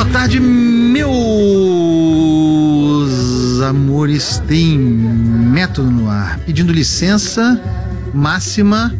tarde, meus amores. Tem Método no ar, pedindo licença máxima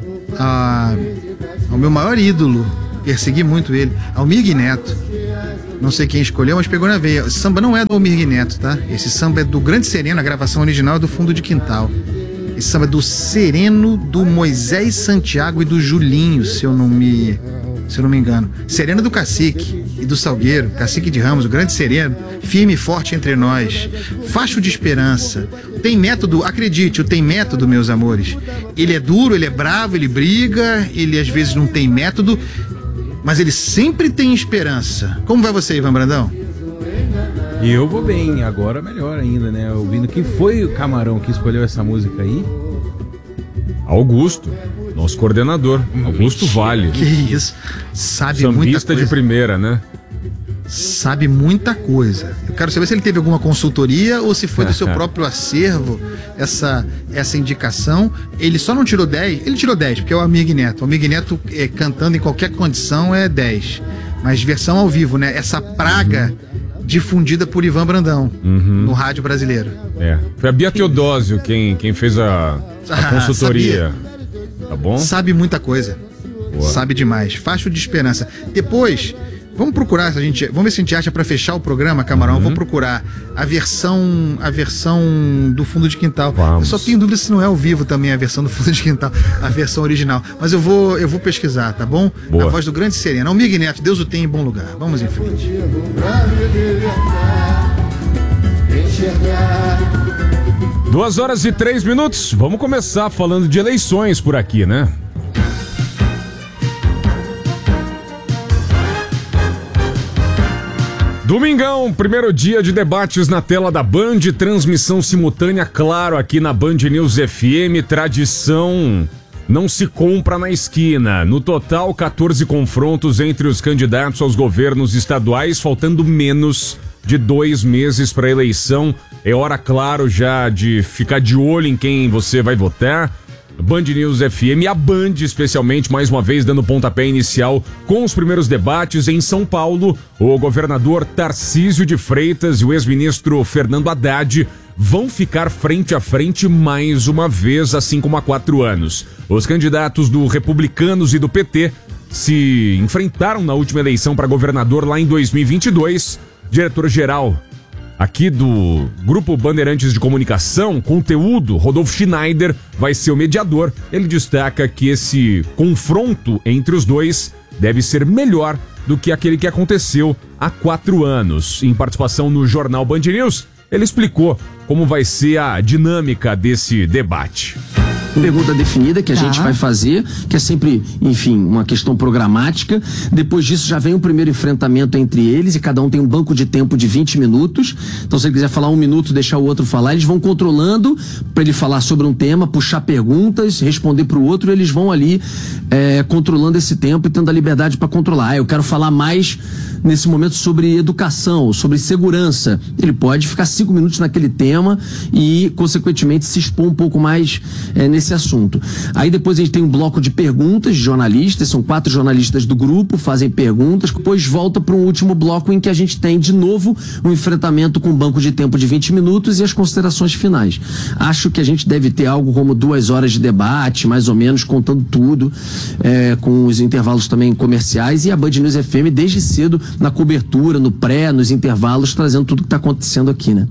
ao meu maior ídolo, persegui muito ele, Almir Neto. Não sei quem escolheu, mas pegou na veia. Esse samba não é do Almir Neto, tá? Esse samba é do Grande Sereno, a gravação original é do Fundo de Quintal. Esse samba é do Sereno, do Moisés Santiago e do Julinho, se eu não me engano. Sereno do Cacique e do Salgueiro, Cacique de Ramos, o Grande Sereno, firme e forte entre nós, facho de esperança. Tem método, acredite, o Tem Método, meus amores. Ele é duro, ele é bravo, ele briga, ele às vezes não tem método, mas ele sempre tem esperança. Como vai você, Ivan Brandão? E eu vou bem, agora melhor ainda, né? Ouvindo quem foi o camarão que escolheu essa música aí? Augusto, nosso coordenador, Augusto Vale. Que isso, sabe Sambista muita coisa. de primeira, né? Sabe muita coisa. Eu quero saber se ele teve alguma consultoria ou se foi do seu próprio acervo essa indicação. Ele só não tirou 10, ele tirou 10, porque é o Almir Neto. O Almir Neto cantando em qualquer condição é 10. Mas versão ao vivo, né? Essa praga difundida por Ivan Brandão no rádio brasileiro. Foi a Bia Teodósio quem fez a consultoria. Sabia. Tá bom? Sabe muita coisa. Boa. Sabe demais. Facho de esperança. Depois, vamos procurar, vamos ver se a gente acha pra fechar o programa, Camarão. Vamos procurar a versão do Fundo de Quintal. Vamos. Eu só tenho dúvida se não é ao vivo também a versão do Fundo de Quintal, a versão original. Mas eu vou pesquisar, tá bom? Boa. A voz do Grande Sereno. Almir Neto, Deus o tem em bom lugar. Vamos em frente. 2h03. Vamos começar falando de eleições por aqui, né? Domingão, primeiro dia de debates na tela da Band, transmissão simultânea, claro, aqui na Band News FM, tradição não se compra na esquina. No total, 14 confrontos entre os candidatos aos governos estaduais, faltando menos de 2 meses para a eleição. É hora, claro, já de ficar de olho em quem você vai votar. Band News FM, a Band especialmente, mais uma vez dando pontapé inicial com os primeiros debates em São Paulo. O governador Tarcísio de Freitas e o ex-ministro Fernando Haddad vão ficar frente a frente mais uma vez, assim como há 4 anos. Os candidatos do Republicanos e do PT se enfrentaram na última eleição para governador lá em 2022. Diretor-geral aqui do Grupo Bandeirantes de Comunicação, Conteúdo, Rodolfo Schneider, vai ser o mediador. Ele destaca que esse confronto entre os dois deve ser melhor do que aquele que aconteceu há 4 anos. Em participação no jornal Band News, ele explicou como vai ser a dinâmica desse debate. Pergunta definida que a gente vai fazer, que é sempre, enfim, uma questão programática. Depois disso já vem o primeiro enfrentamento entre eles e cada um tem um banco de tempo de 20 minutos. Então se ele quiser falar 1 minuto, deixar o outro falar, eles vão controlando para ele falar sobre um tema, puxar perguntas, responder para o outro, e eles vão ali controlando esse tempo e tendo a liberdade para controlar. Eu quero falar mais nesse momento sobre educação, sobre segurança. Ele pode ficar 5 minutos naquele tema e, consequentemente, se expor um pouco mais nesse assunto. Aí depois a gente tem um bloco de perguntas de jornalistas, são 4 jornalistas do grupo, fazem perguntas, depois volta para um último bloco em que a gente tem de novo um enfrentamento com um banco de tempo de 20 minutos e as considerações finais. Acho que a gente deve ter algo como 2 horas de debate, mais ou menos, contando tudo, com os intervalos também comerciais, e a Band News FM desde cedo na cobertura, no pré, nos intervalos, trazendo tudo que está acontecendo aqui, né?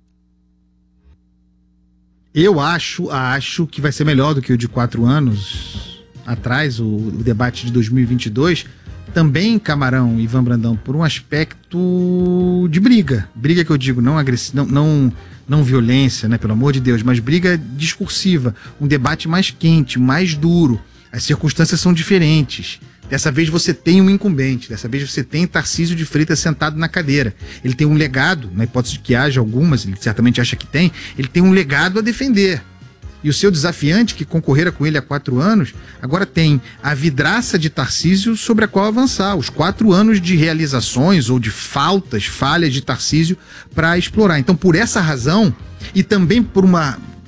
Eu acho que vai ser melhor do que o de 4 anos atrás, o debate de 2022. Também, Camarão e Ivan Brandão, por um aspecto de briga. Briga que eu digo, não violência, né, pelo amor de Deus, mas briga discursiva. Um debate mais quente, mais duro. As circunstâncias são diferentes. Dessa vez você tem um incumbente, dessa vez você tem Tarcísio de Freitas sentado na cadeira. Ele tem um legado, na hipótese de que haja algumas, ele certamente acha que tem, ele tem um legado a defender. E o seu desafiante, que concorrera com ele há 4 anos, agora tem a vidraça de Tarcísio sobre a qual avançar. Os 4 anos de realizações ou de falhas de Tarcísio para explorar. Então, por essa razão, e também por uma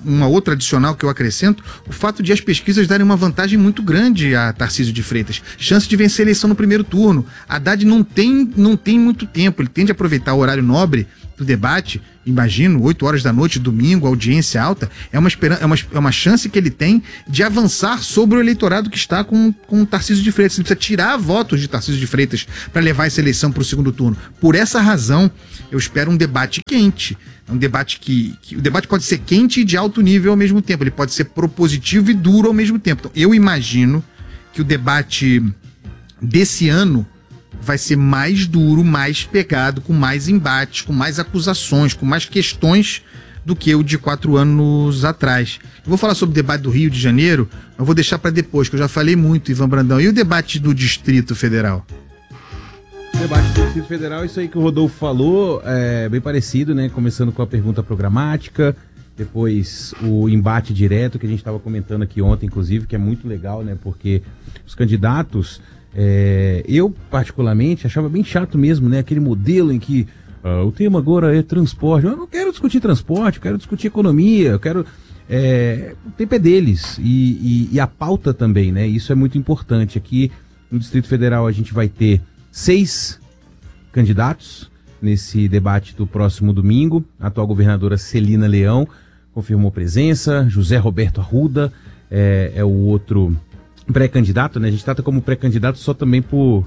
uma outra adicional que eu acrescento, o fato de as pesquisas darem uma vantagem muito grande a Tarcísio de Freitas. Chance de vencer a eleição no primeiro turno. Haddad não tem muito tempo, ele tende a aproveitar o horário nobre do debate, imagino, 8 horas da noite, domingo, audiência alta, é uma chance que ele tem de avançar sobre o eleitorado que está com Tarcísio de Freitas. Ele precisa tirar votos de Tarcísio de Freitas para levar essa eleição para o segundo turno. Por essa razão, eu espero um debate quente. É um debate o debate pode ser quente e de alto nível ao mesmo tempo. Ele pode ser propositivo e duro ao mesmo tempo. Então, eu imagino que o debate desse ano vai ser mais duro, mais pegado, com mais embates, com mais acusações, com mais questões do que o de 4 anos atrás. Eu vou falar sobre o debate do Rio de Janeiro, mas vou deixar para depois, que eu já falei muito, Ivan Brandão. E o debate do Distrito Federal? O debate do Distrito Federal, isso aí que o Rodolfo falou, é bem parecido, né? Começando com a pergunta programática, depois o embate direto, que a gente estava comentando aqui ontem, inclusive, que é muito legal, né? Porque os candidatos... eu particularmente achava bem chato mesmo, né? Aquele modelo em que o tema agora é transporte. Eu não quero discutir transporte, eu quero discutir economia, eu quero... o tempo é deles e a pauta também, né? Isso é muito importante. Aqui no Distrito Federal a gente vai ter 6 candidatos nesse debate do próximo domingo. A atual governadora Celina Leão confirmou presença, José Roberto Arruda é o outro pré-candidato, né? A gente trata como pré-candidato só também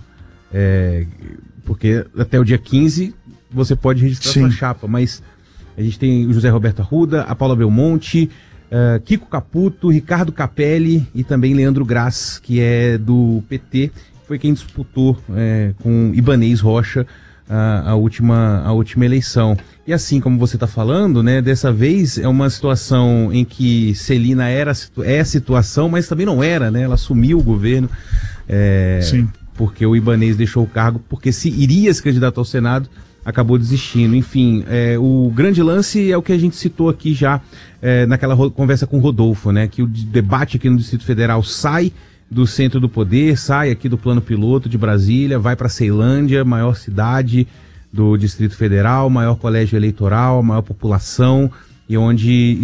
porque até o dia 15 você pode registrar sua chapa, mas a gente tem o José Roberto Arruda, a Paula Belmonte, Kiko Caputo, Ricardo Capelli e também Leandro Graz, que é do PT, foi quem disputou com Ibanez Rocha a última eleição. E assim como você está falando, né, dessa vez é uma situação em que Celina é a situação, mas também não era, né? Ela assumiu o governo porque o Ibanez deixou o cargo, porque se iria se candidatar ao Senado, acabou desistindo. Enfim, o grande lance é o que a gente citou aqui já naquela conversa com o Rodolfo, né? Que o debate aqui no Distrito Federal sai do centro do poder, sai aqui do plano piloto de Brasília, vai para Ceilândia, maior cidade do Distrito Federal, maior colégio eleitoral, maior população, e onde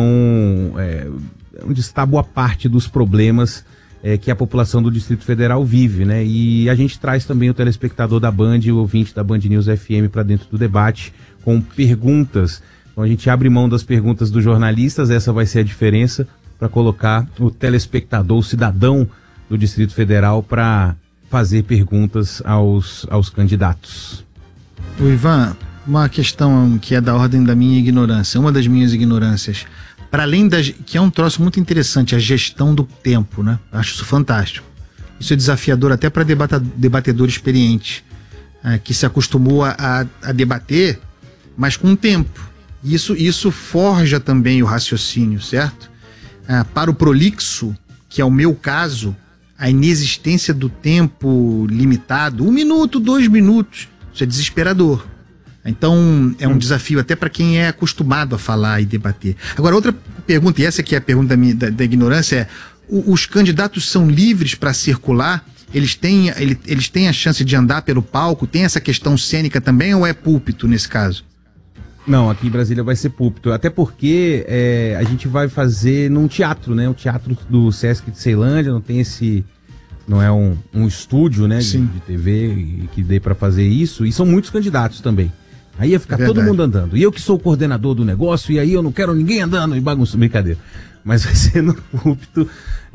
está boa parte dos problemas que a população do Distrito Federal vive, né? E a gente traz também o telespectador da Band, o ouvinte da Band News FM para dentro do debate com perguntas. Então a gente abre mão das perguntas dos jornalistas, essa vai ser a diferença, para colocar o telespectador, o cidadão do Distrito Federal para fazer perguntas aos candidatos. O Ivan, uma questão que é da ordem da minha ignorância, uma das minhas ignorâncias, para além que é um troço muito interessante, a gestão do tempo, né? Acho isso fantástico. Isso é desafiador até para debatedor experiente, que se acostumou a debater, mas com o tempo. Isso forja também o raciocínio, certo? Para o prolixo, que é o meu caso, a inexistência do tempo limitado, 1 minuto, 2 minutos, isso é desesperador. Então, é um desafio até para quem é acostumado a falar e debater. Agora, outra pergunta, e essa aqui é a pergunta da ignorância, é: os candidatos são livres para circular? Eles têm a chance de andar pelo palco? Tem essa questão cênica também, ou é púlpito nesse caso? Não, aqui em Brasília vai ser púlpito, até porque a gente vai fazer num teatro, né? O teatro do Sesc de Ceilândia, não tem não é um estúdio, né, de TV que dê para fazer isso, e são muitos candidatos também. Aí ia ficar todo mundo andando. E eu que sou o coordenador do negócio, e aí eu não quero ninguém andando e bagunça, brincadeira. Mas vai ser no púlpito,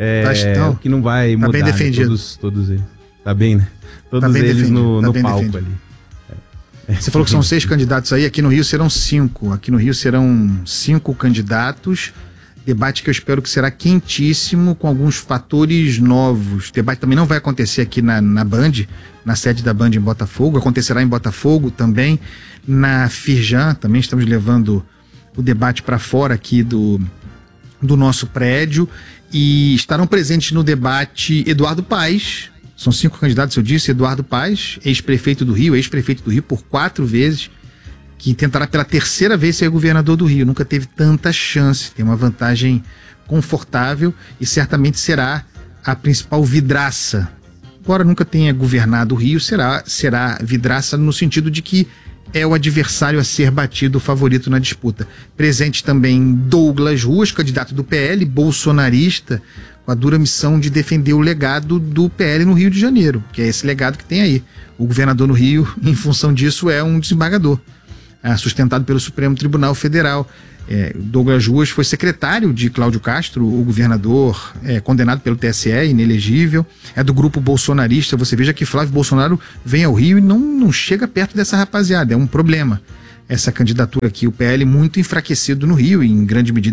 o que não vai mudar. Tá bem defendido. Né? Todos eles. Tá bem, né? Todos eles no palco defendido. Ali. Você falou que são 6 candidatos aí, aqui no Rio serão 5. Aqui no Rio serão 5 candidatos. Debate que eu espero que será quentíssimo, com alguns fatores novos. O debate também não vai acontecer aqui na Band, na sede da Band em Botafogo, acontecerá em Botafogo também. Na Firjan também estamos levando o debate para fora aqui do nosso prédio. E estarão presentes no debate Eduardo Paes. São 5 candidatos, eu disse. Eduardo Paes, ex-prefeito do Rio por 4 vezes, que tentará pela 3ª vez ser governador do Rio. Nunca teve tanta chance, tem uma vantagem confortável e certamente será a principal vidraça. Embora nunca tenha governado o Rio, será vidraça no sentido de que é o adversário a ser batido, o favorito na disputa. Presente também Douglas Ruas, candidato do PL, bolsonarista, com a dura missão de defender o legado do PL no Rio de Janeiro, que é esse legado que tem aí. O governador no Rio, em função disso, é um desembargador, sustentado pelo Supremo Tribunal Federal. Douglas Ruas foi secretário de Cláudio Castro, o governador condenado pelo TSE, inelegível, é do grupo bolsonarista. Você veja que Flávio Bolsonaro vem ao Rio e não chega perto dessa rapaziada, é um problema essa candidatura aqui. O PL muito enfraquecido no Rio, em grande medida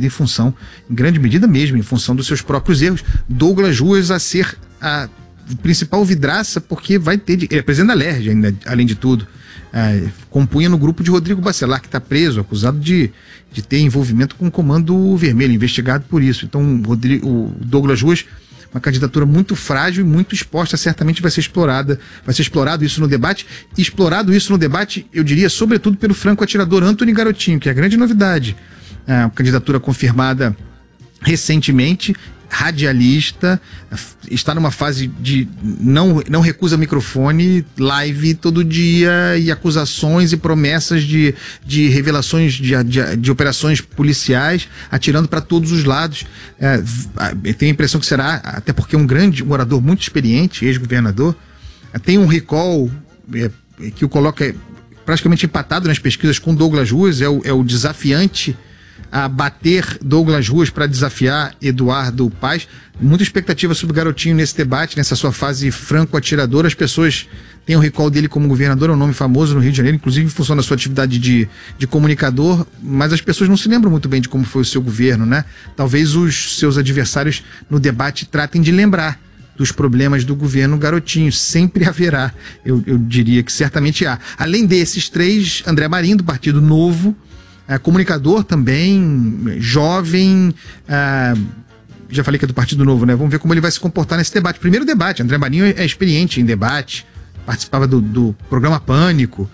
em função dos seus próprios erros. Douglas Ruas a ser a principal vidraça, porque vai ter, ele é presidente da LERJ ainda, além de tudo. Compunha no grupo de Rodrigo Bacelar, que está preso, acusado de ter envolvimento com o Comando Vermelho, investigado por isso. Então o Douglas Ruas, uma candidatura muito frágil e muito exposta, certamente vai ser explorado isso no debate. E explorado isso no debate, eu diria, sobretudo pelo franco atirador Antony Garotinho, que é a grande novidade. Uma candidatura confirmada recentemente, radialista, está numa fase de não recusa microfone, live todo dia, e acusações e promessas de revelações de operações policiais, atirando para todos os lados. Tenho a impressão que será, até porque é um orador muito experiente, ex-governador, tem um recall que o coloca praticamente empatado nas pesquisas com Douglas Ruas, é o desafiante a bater Douglas Ruas para desafiar Eduardo Paes. Muita expectativa sobre o Garotinho nesse debate, nessa sua fase franco-atiradora. As pessoas têm o recall dele como governador, é um nome famoso no Rio de Janeiro, inclusive em função da sua atividade de comunicador, mas as pessoas não se lembram muito bem de como foi o seu governo, né? Talvez os seus adversários no debate tratem de lembrar dos problemas do governo Garotinho. Sempre haverá, eu diria que certamente há. Além desses três, André Marinho, do Partido Novo, comunicador também, jovem, já falei que é do Partido Novo, né? Vamos ver como ele vai se comportar nesse debate. Primeiro debate, André Marinho é experiente em debate, participava do programa Pânico,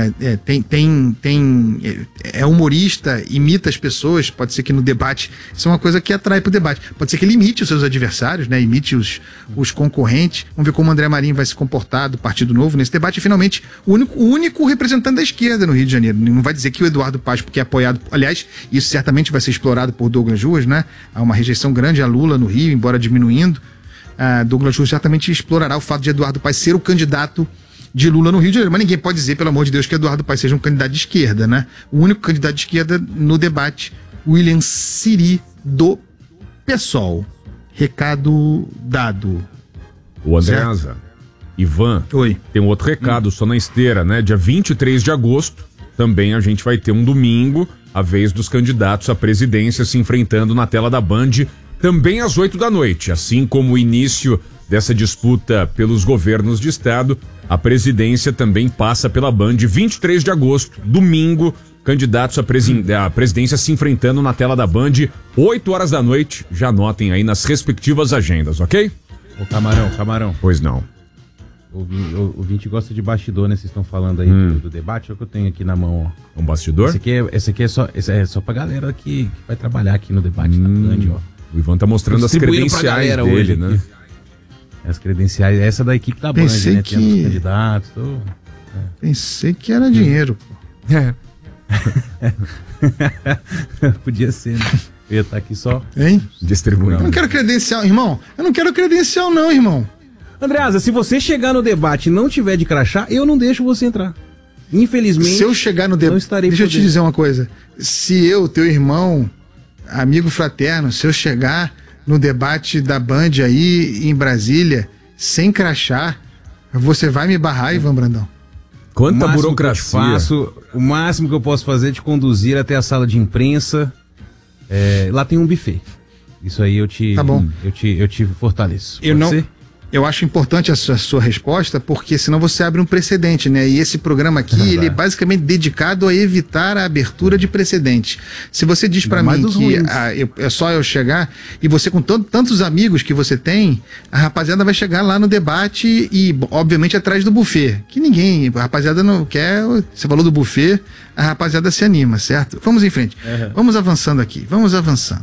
é humorista, imita as pessoas. Pode ser que no debate, isso é uma coisa que atrai para o debate, pode ser que ele imite os seus adversários, né? Imite os concorrentes. Vamos ver como o André Marinho vai se comportar do Partido Novo nesse debate. E finalmente, o único representante da esquerda no Rio de Janeiro. Não vai dizer que o Eduardo Paes, porque é apoiado, aliás, isso certamente vai ser explorado por Douglas Ruas, né? Há uma rejeição grande a Lula no Rio, embora diminuindo. Douglas Ruas certamente explorará o fato de Eduardo Paes ser o candidato de Lula no Rio de Janeiro, mas ninguém pode dizer, pelo amor de Deus, que Eduardo Paes seja um candidato de esquerda, né? O único candidato de esquerda no debate, William Siri, do PSOL. Recado dado. O Andreasa, Ivan, oi, tem um outro recado só na esteira, né? Dia 23 de agosto, também a gente vai ter um domingo, a vez dos candidatos à presidência se enfrentando na tela da Band, também às 8 da noite, assim como o início dessa disputa pelos governos de estado. A presidência também passa pela Band, 23 de agosto, domingo, candidatos à presidência se enfrentando na tela da Band, 8 horas da noite. Já anotem aí nas respectivas agendas, ok? Ô, Camarão. Pois não. O ouvinte gosta de bastidor, né? Vocês estão falando aí do debate. É o que eu tenho aqui na mão, ó. Um bastidor? Esse aqui é só pra galera que vai trabalhar aqui no debate da Band, ó. O Ivan tá mostrando as credenciais dele, hoje, né? As credenciais, essa da equipe da Band, né? Que... Tendo os candidatos. Pensei que era dinheiro, pô. Podia ser, né? Eu ia estar aqui só distribuindo. Eu não quero credencial, irmão. Eu não quero credencial, não, irmão. Andreasa, se você chegar no debate e não tiver de crachá, eu não deixo você entrar. Infelizmente, se eu chegar no debate, deixa eu te dizer uma coisa. Se eu, teu irmão, amigo fraterno, se eu chegar no debate da Band aí em Brasília, sem crachá, você vai me barrar, Ivan Brandão? Quanta burocracia. O máximo que eu posso fazer é te conduzir até a sala de imprensa. Lá tem um buffet. Isso aí eu te fortaleço. Eu acho importante a sua resposta, porque senão você abre um precedente, né? E esse programa aqui, ele é basicamente dedicado a evitar a abertura de precedentes. Se você diz pra mim que é só eu chegar, e você com tantos amigos que você tem, a rapaziada vai chegar lá no debate e, obviamente, atrás do buffet. Que a rapaziada não quer, você falou do buffet, a rapaziada se anima, certo? Vamos em frente. Vamos avançando aqui, vamos avançando.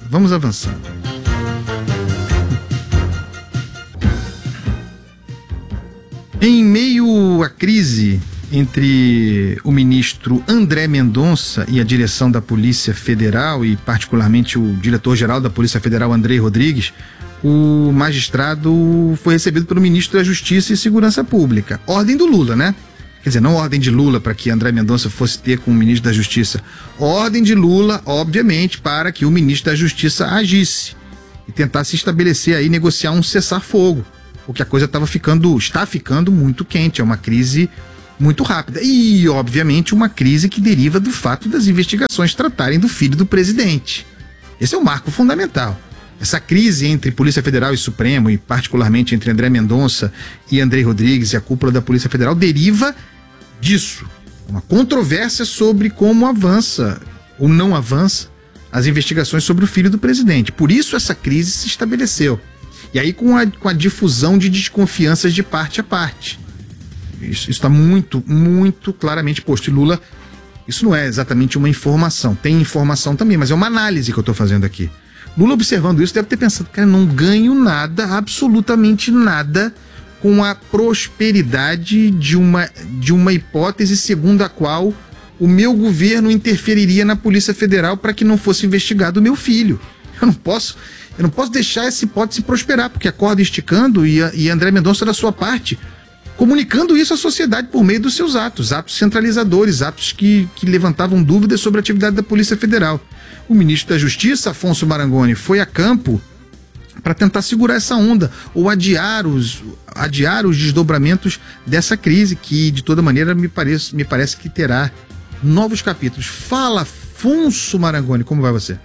Em meio à crise entre o ministro André Mendonça e a direção da Polícia Federal, e particularmente o diretor-geral da Polícia Federal, Andrei Rodrigues. O magistrado foi recebido pelo ministro da Justiça e Segurança Pública. Ordem do Lula, né? Quer dizer, não ordem de Lula para que André Mendonça fosse ter com o ministro da Justiça. Ordem de Lula, obviamente, para que o ministro da Justiça agisse e tentasse estabelecer aí, negociar um cessar-fogo. Porque a coisa está ficando muito quente, é uma crise muito rápida. E, obviamente, uma crise que deriva do fato das investigações tratarem do filho do presidente. Esse é o marco fundamental. Essa crise entre Polícia Federal e Supremo, e particularmente entre André Mendonça e Andrei Rodrigues e a cúpula da Polícia Federal, deriva disso. Uma controvérsia sobre como avança ou não avança as investigações sobre o filho do presidente. Por isso essa crise se estabeleceu. E aí com a difusão de desconfianças de parte a parte. Isso está muito, muito claramente posto. E Lula, isso não é exatamente uma informação. Tem informação também, mas é uma análise que eu estou fazendo aqui. Lula, observando isso, deve ter pensado, cara, não ganho nada, absolutamente nada, com a prosperidade de uma hipótese segundo a qual o meu governo interferiria na Polícia Federal para que não fosse investigado o meu filho. Eu não posso deixar essa hipótese prosperar, porque a corda esticando e André Mendonça da sua parte, comunicando isso à sociedade por meio dos seus atos centralizadores, atos que levantavam dúvidas sobre a atividade da Polícia Federal. O ministro da Justiça, Afonso Marangoni, foi a campo para tentar segurar essa onda, ou adiar os desdobramentos dessa crise, que de toda maneira me parece que terá novos capítulos. Fala, Afonso Marangoni, como vai você?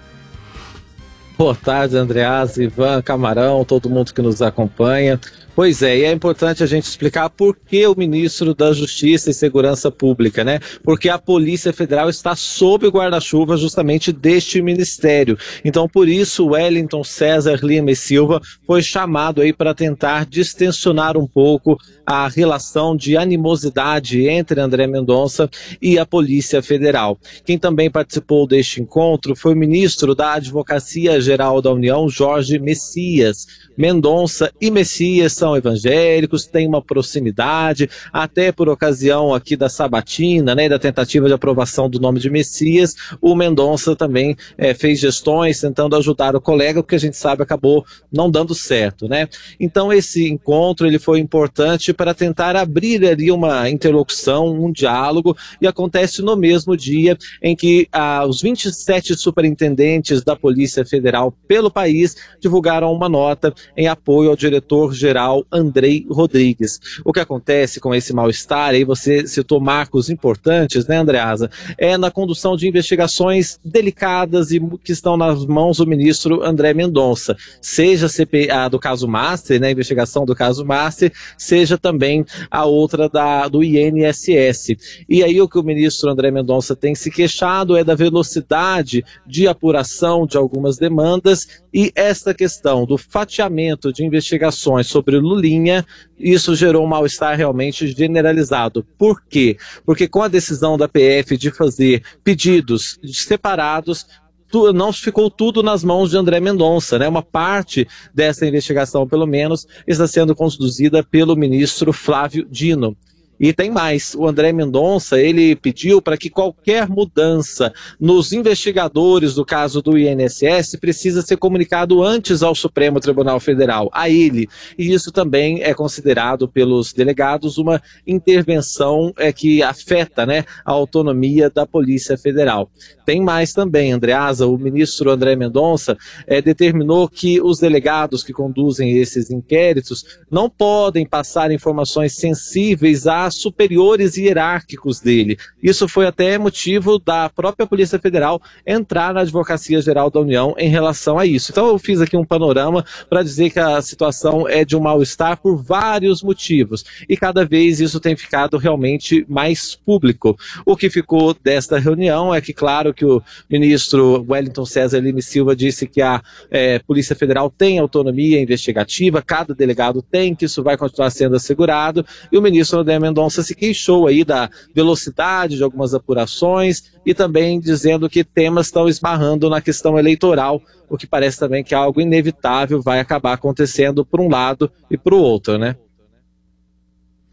Boa tarde, Andreasa, Ivan, Camarão, todo mundo que nos acompanha. Pois é, e é importante a gente explicar por que o ministro da Justiça e Segurança Pública, né? Porque a Polícia Federal está sob o guarda-chuva justamente deste ministério. Então, por isso, Wellington César Lima e Silva foi chamado aí para tentar distensionar um pouco a relação de animosidade entre André Mendonça e a Polícia Federal. Quem também participou deste encontro foi o ministro da Advocacia Geral da União, Jorge Messias. Mendonça e Messias são evangélicos, têm uma proximidade, até por ocasião aqui da sabatina, né, da tentativa de aprovação do nome de Messias, o Mendonça também fez gestões tentando ajudar o colega, porque a gente sabe acabou não dando certo, né? Então esse encontro ele foi importante para tentar abrir ali uma interlocução, um diálogo, e acontece no mesmo dia em que os 27 superintendentes da Polícia Federal pelo país divulgaram uma nota em apoio ao diretor-geral Andrei Rodrigues. O que acontece com esse mal-estar, aí você citou marcos importantes, né, Andreasa, é na condução de investigações delicadas e que estão nas mãos do ministro André Mendonça, seja a CPI do caso Master, né, a investigação do caso Master, seja também a outra do INSS. E aí o que o ministro André Mendonça tem se queixado é da velocidade de apuração de algumas demandas, e esta questão do fatiamento de investigações sobre Lulinha, isso gerou um mal-estar realmente generalizado. Por quê? Porque com a decisão da PF de fazer pedidos separados, não ficou tudo nas mãos de André Mendonça, né? Uma parte dessa investigação, pelo menos, está sendo conduzida pelo ministro Flávio Dino. E tem mais, o André Mendonça, ele pediu para que qualquer mudança nos investigadores do caso do INSS precisa ser comunicado antes ao Supremo Tribunal Federal, a ele. E isso também é considerado pelos delegados uma intervenção que afeta, né, a autonomia da Polícia Federal. Tem mais também, Andreasa, o ministro André Mendonça determinou que os delegados que conduzem esses inquéritos não podem passar informações sensíveis a superiores hierárquicos dele. Isso foi até motivo da própria Polícia Federal entrar na Advocacia Geral da União em relação a isso. Então eu fiz aqui um panorama para dizer que a situação é de um mal-estar por vários motivos, e cada vez isso tem ficado realmente mais público. O que ficou desta reunião é que, claro, que o ministro Wellington César Lima e Silva disse que a Polícia Federal tem autonomia investigativa, cada delegado tem, que isso vai continuar sendo assegurado, e o ministro André Mendonça se queixou aí da velocidade de algumas apurações e também dizendo que temas estão esbarrando na questão eleitoral, o que parece também que é algo inevitável, vai acabar acontecendo por um lado e para o outro, né?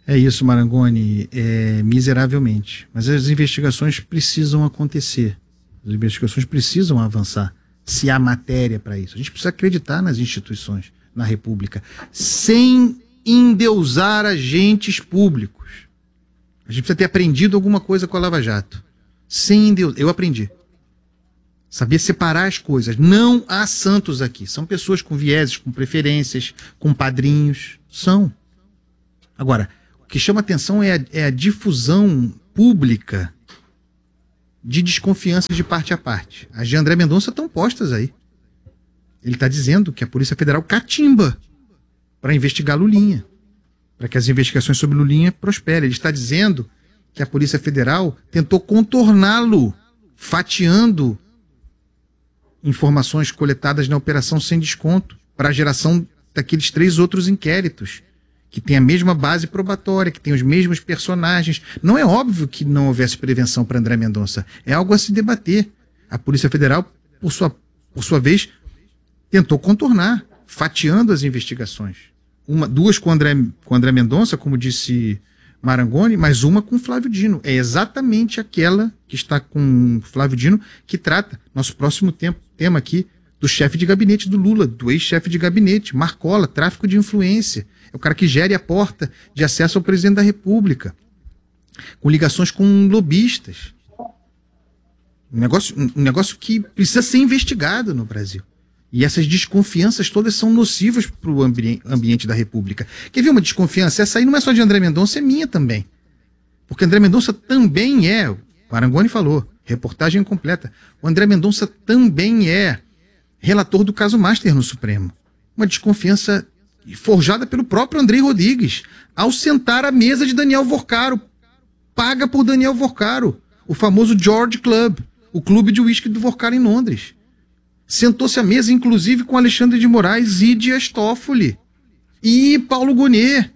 É isso, Marangoni, miseravelmente. Mas as investigações precisam acontecer. As investigações precisam avançar, se há matéria para isso. A gente precisa acreditar nas instituições, na República, sem endeusar agentes públicos. A gente precisa ter aprendido alguma coisa com a Lava Jato. Sem endeusar. Eu aprendi. Saber separar as coisas. Não há santos aqui. São pessoas com vieses, com preferências, com padrinhos. São. Agora, o que chama atenção é a difusão pública de desconfianças de parte a parte. As de André Mendonça estão postas aí. Ele está dizendo que a Polícia Federal catimba para investigar Lulinha, para que as investigações sobre Lulinha prosperem. Ele está dizendo que a Polícia Federal tentou contorná-lo, fatiando informações coletadas na Operação Sem Desconto para a geração daqueles 3 outros inquéritos, que tem a mesma base probatória, que tem os mesmos personagens. Não é óbvio que não houvesse prevenção para André Mendonça. É algo a se debater. A Polícia Federal, por sua vez, tentou contornar, fatiando as investigações. 2 com André Mendonça, como disse Marangoni, mas uma com Flávio Dino. É exatamente aquela que está com Flávio Dino que trata nosso próximo tema aqui do chefe de gabinete do Lula, do ex-chefe de gabinete, Marcola, tráfico de influência. É o cara que gere a porta de acesso ao presidente da República, com ligações com lobistas. Um negócio que precisa ser investigado no Brasil. E essas desconfianças todas são nocivas para o ambiente da República. Quer ver uma desconfiança? Essa aí não é só de André Mendonça, é minha também. Porque André Mendonça também o Marangoni falou, reportagem completa, o André Mendonça também é relator do caso Master no Supremo. Uma desconfiança forjada pelo próprio Andrei Rodrigues, ao sentar à mesa de Daniel Vorcaro, paga por Daniel Vorcaro, o famoso George Club, o clube de uísque do Vorcaro em Londres. Sentou-se à mesa, inclusive, com Alexandre de Moraes e Dias Toffoli e Paulo Gonet.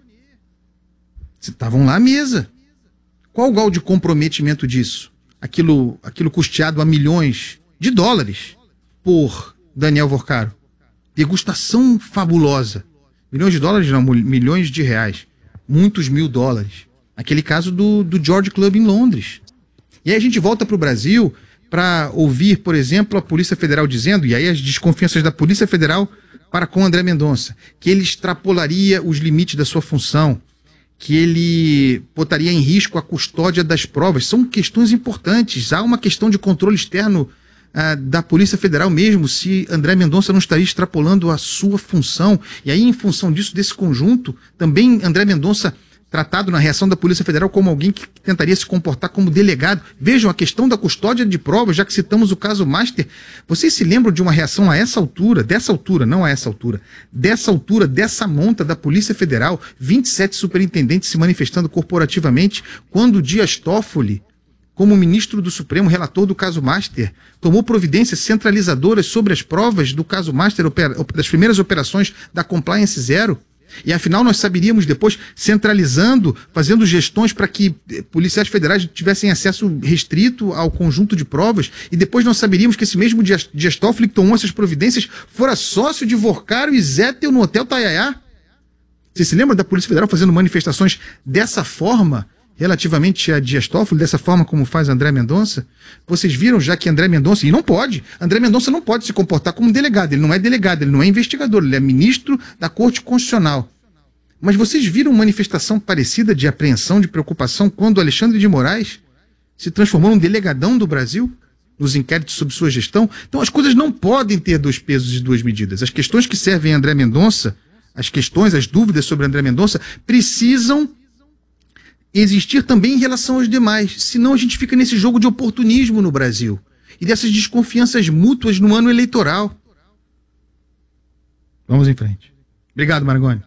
Estavam lá à mesa. Qual o grau de comprometimento disso? Aquilo custeado a milhões de dólares por Daniel Vorcaro. Degustação fabulosa. Milhões de dólares não, milhões de reais. Muitos mil dólares. Aquele caso do George Club em Londres. E aí a gente volta para o Brasil para ouvir, por exemplo, a Polícia Federal dizendo, e aí as desconfianças da Polícia Federal para com André Mendonça, que ele extrapolaria os limites da sua função, que ele botaria em risco a custódia das provas. São questões importantes. Há uma questão de controle externo da Polícia Federal mesmo, se André Mendonça não estaria extrapolando a sua função. E aí, em função disso, desse conjunto, também André Mendonça tratado na reação da Polícia Federal como alguém que tentaria se comportar como delegado. Vejam, a questão da custódia de provas, já que citamos o caso Master. Vocês se lembram de uma reação a essa altura, dessa altura, não a essa altura, dessa monta da Polícia Federal, 27 superintendentes se manifestando corporativamente, quando Dias Toffoli, como ministro do Supremo, relator do caso Master, tomou providências centralizadoras sobre as provas do caso Master, das primeiras operações da Compliance Zero? E afinal nós saberíamos depois, centralizando, fazendo gestões para que policiais federais tivessem acesso restrito ao conjunto de provas, e depois nós saberíamos que esse mesmo Dias Toffoli que tomou essas providências fora sócio de Vorcaro e Zettel no Hotel Taiaiá. Você se lembra da Polícia Federal fazendo manifestações dessa forma relativamente a Dias Toffoli, dessa forma como faz André Mendonça? Vocês viram já que André Mendonça, e não pode, André Mendonça não pode se comportar como delegado, ele não é delegado, ele não é investigador, ele é ministro da Corte Constitucional. Mas vocês viram manifestação parecida de apreensão, de preocupação, quando Alexandre de Moraes se transformou num delegadão do Brasil, nos inquéritos sob sua gestão? Então as coisas não podem ter 2 pesos e 2 medidas. As questões que servem a André Mendonça, as dúvidas sobre André Mendonça, precisam existir também em relação aos demais, senão a gente fica nesse jogo de oportunismo no Brasil e dessas desconfianças mútuas no ano eleitoral. Vamos em frente. Obrigado, Marangoni.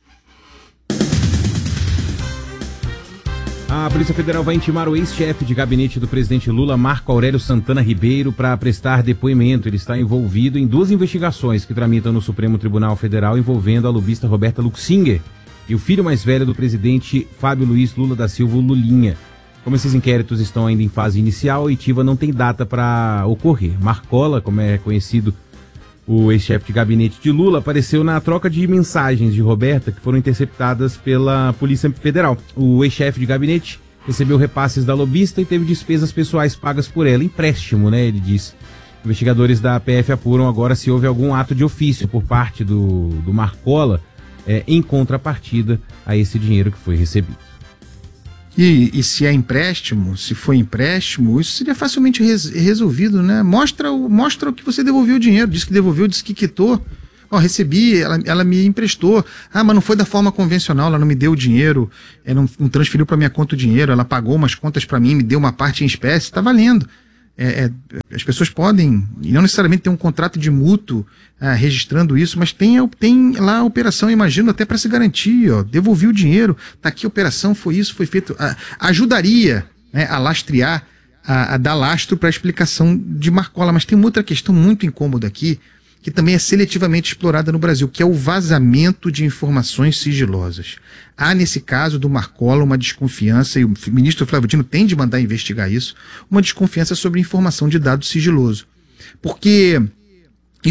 A Polícia Federal vai intimar o ex-chefe de gabinete do presidente Lula, Marco Aurélio Santana Ribeiro, para prestar depoimento. Ele está envolvido em 2 investigações que tramitam no Supremo Tribunal Federal envolvendo a lobista Roberta Luxinger e o filho mais velho do presidente Fábio Luiz Lula da Silva, Lulinha. Como esses inquéritos estão ainda em fase inicial, a oitiva não tem data para ocorrer. Marcola, como é conhecido O ex-chefe de gabinete de Lula apareceu na troca de mensagens de Roberta que foram interceptadas pela Polícia Federal. O ex-chefe de gabinete recebeu repasses da lobista e teve despesas pessoais pagas por ela. Empréstimo, né, ele disse. Investigadores da PF apuram agora se houve algum ato de ofício por parte do Marcola em contrapartida a esse dinheiro que foi recebido. E se é empréstimo, se foi empréstimo, isso seria facilmente resolvido, né? Mostra o que você devolveu o dinheiro, diz que devolveu, diz que quitou. Ó, recebi, ela me emprestou. Ah, mas não foi da forma convencional, ela não me deu o dinheiro, não transferiu para minha conta o dinheiro, ela pagou umas contas para mim, me deu uma parte em espécie, tá valendo. As pessoas podem, e não necessariamente ter um contrato de mútuo registrando isso, mas tem lá a operação, imagino, até para se garantir, ó, devolvi o dinheiro, tá aqui a operação, foi isso, foi feito. Ajudaria, né, a lastrear, a dar lastro para a explicação de Marcola. Mas tem uma outra questão muito incômoda aqui, que também é seletivamente explorada no Brasil, que é o vazamento de informações sigilosas. Há, nesse caso do Marcola, uma desconfiança, e o ministro Flávio Dino tem de mandar investigar isso, uma desconfiança sobre informação de dado sigiloso. Porque